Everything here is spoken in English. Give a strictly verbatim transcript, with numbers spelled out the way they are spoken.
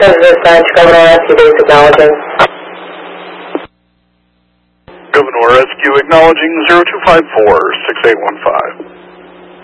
This is Ranch Governor Rescue Base acknowledging. Governor Rescue acknowledging zero two five four, six eight one five.